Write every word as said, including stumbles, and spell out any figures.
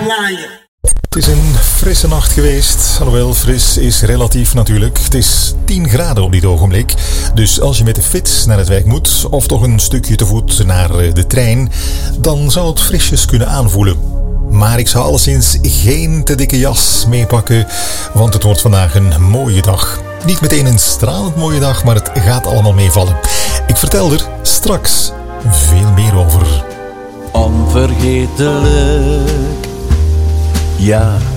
laaien. Het is een frisse nacht geweest. Alhoewel, fris is relatief natuurlijk. Het is tien graden op dit ogenblik. Dus als je met de fiets naar het werk moet, of toch een stukje te voet naar de trein, dan zou het frisjes kunnen aanvoelen. Maar ik zou alleszins geen te dikke jas meepakken, want het wordt vandaag een mooie dag. Niet meteen een stralend mooie dag, maar het gaat allemaal meevallen. Ik vertel er straks veel meer over. Onvergetelijk, ja,